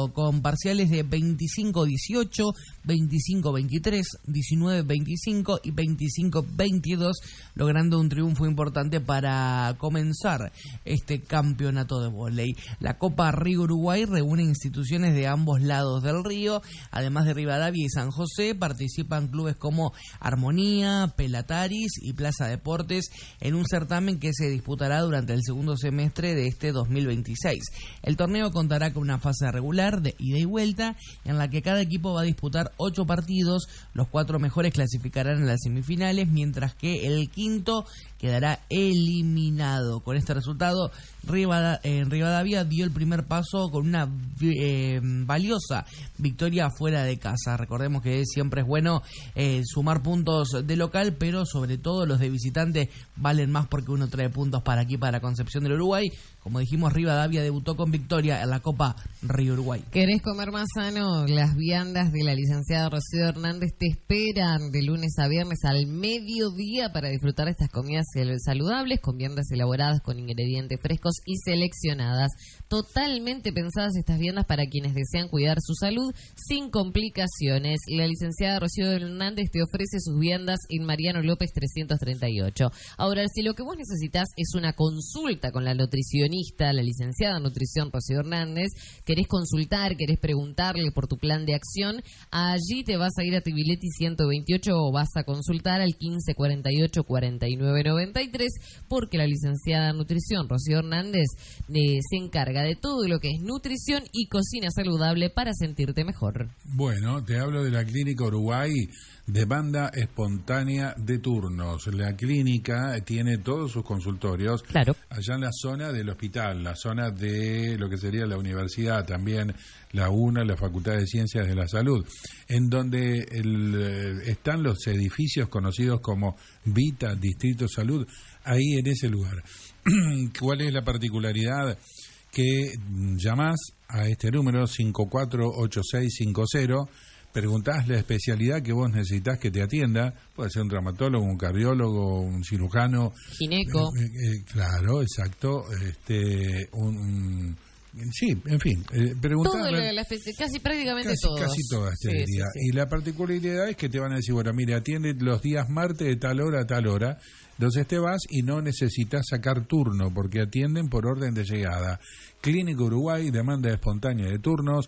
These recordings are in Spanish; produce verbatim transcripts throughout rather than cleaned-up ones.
partido con parciales de veinticinco dieciocho, veinticinco veintitrés, diecinueve veinticinco y veinticinco veintidós, logrando un triunfo importante para comenzar este campeonato de vóley. La Copa Río Uruguay reúne instituciones de ambos lados del río, además de Rivadavia y San José. Participan clubes como Armonía, Pelataris y Plaza Deportes en un certamen que se disputará durante el segundo semestre de este dos mil veintiséis. El torneo contará con una fase regular de ida y vuelta en la que cada equipo va a disputar ocho partidos. Los cuatro mejores clasificarán en las semifinales, mientras que el quinto quedará eliminado. Con este resultado, Rivada, eh, Rivadavia dio el primer paso con una eh, valiosa victoria fuera de casa. Recordemos que siempre es bueno eh, sumar puntos de local, pero sobre todo los de visitante valen más porque uno trae puntos para aquí, para Concepción del Uruguay. Como dijimos, Rivadavia debutó con victoria en la Copa Río Uruguay. ¿Querés comer más sano? Las viandas de la licenciada Rocío Hernández te esperan de lunes a viernes al mediodía para disfrutar de estas comidas saludables, con viandas elaboradas con ingredientes frescos y seleccionadas. Totalmente pensadas estas viandas para quienes desean cuidar su salud sin complicaciones. La licenciada Rocío Hernández te ofrece sus viandas en Mariano López trescientos treinta y ocho. Ahora, si lo que vos necesitas es una consulta con la nutricionista, la licenciada en nutrición Rocío Hernández, querés consultar, querés preguntarle por tu plan de acción, allí te vas a ir a Tibiletti ciento veintiocho o vas a consultar al quince cuarenta y ocho cuarenta y nueve noventa y tres, porque la licenciada en nutrición Rocío Hernández eh, se encarga de todo lo que es nutrición y cocina saludable para sentirte mejor. Bueno, te hablo de la Clínica Uruguay, demanda espontánea de turnos. La clínica tiene todos sus consultorios, claro, allá en la zona del hospital, la zona de lo que sería la universidad, también la UNA, la Facultad de Ciencias de la Salud, en donde el, eh, están los edificios conocidos como Vita, Distrito Salud, ahí en ese lugar. ¿Cuál es la particularidad? Que llamás a este número cinco cuatro ocho seis cinco cero, preguntás la especialidad que vos necesitas que te atienda, puede ser un traumatólogo, un cardiólogo, un cirujano, gineco, eh, eh, claro, exacto, este, un, un sí, en fin, eh, preguntar casi prácticamente casi, todos. casi todas te sí, diría. Sí, sí. Y la particularidad es que te van a decir, bueno, mire, atiende los días martes de tal hora a tal hora. Entonces te vas y no necesitas sacar turno porque atienden por orden de llegada. Clínica Uruguay, demanda espontánea de turnos.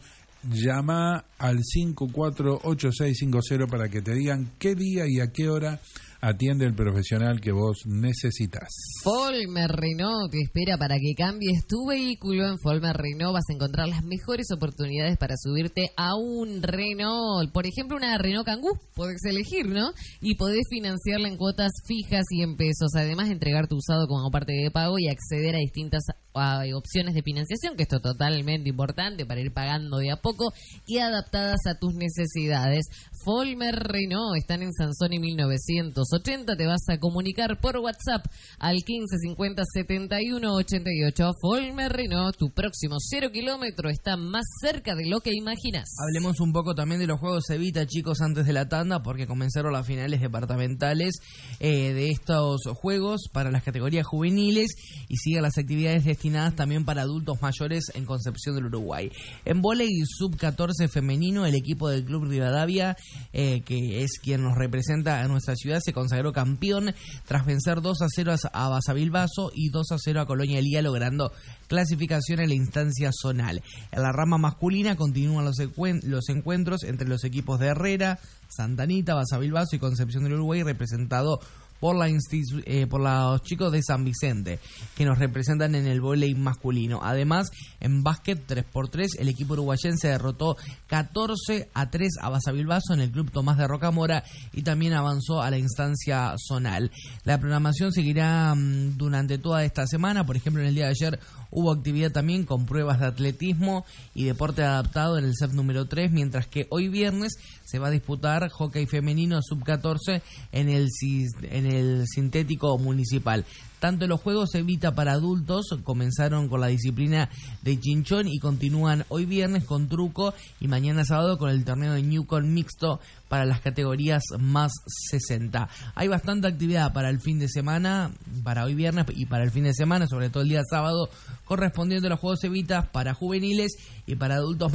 Llama al cinco cuatro ocho seis cinco cero para que te digan qué día y a qué hora atiende el profesional que vos necesitas. Folmer Renault te espera para que cambies tu vehículo. En Folmer Renault vas a encontrar las mejores oportunidades para subirte a un Renault. Por ejemplo, una Renault Kangoo, podés elegir, ¿no? Y podés financiarla en cuotas fijas y en pesos. Además, entregar tu usado como parte de pago y acceder a distintas a opciones de financiación, que esto es totalmente importante para ir pagando de a poco y adaptadas a tus necesidades. Folmer Renault están en Sansón y mil novecientos ochenta. Te vas a comunicar por WhatsApp al quince cincuenta setenta y uno ochenta y ocho. Folmer Renault, tu próximo cero kilómetro está más cerca de lo que imaginas. Hablemos un poco también de los Juegos Evita, chicos, antes de la tanda, porque comenzaron las finales departamentales eh, de estos juegos para las categorías juveniles y siguen las actividades destinadas también para adultos mayores en Concepción del Uruguay. En vóley sub catorce femenino, el equipo del Club Rivadavia, eh, que es quien nos representa a nuestra ciudad, se consagró campeón tras vencer dos a cero a Basavilbaso y dos a cero a Colonia Elía, logrando clasificación en la instancia zonal. En la rama masculina continúan los, encuent- los encuentros entre los equipos de Herrera, Santa Anita, Basavilbaso y Concepción del Uruguay, representado por la institu- eh, por los chicos de San Vicente, que nos representan en el vóley masculino. Además, en básquet tres por tres, el equipo uruguayense derrotó catorce a tres a Basavilbaso en el Club Tomás de Rocamora y también avanzó a la instancia zonal. La programación seguirá mmm, durante toda esta semana. Por ejemplo, en el día de ayer hubo actividad también con pruebas de atletismo y deporte adaptado en el C E F número tres, mientras que hoy viernes se va a disputar hockey femenino sub catorce en el, en el sintético municipal. Tanto los Juegos Evita para adultos comenzaron con la disciplina de chinchón y continúan hoy viernes con truco y mañana sábado con el torneo de Newcon mixto para las categorías más sesenta. Hay bastante actividad para el fin de semana, para hoy viernes y para el fin de semana, sobre todo el día sábado, correspondiente a los Juegos Evita para juveniles y para adultos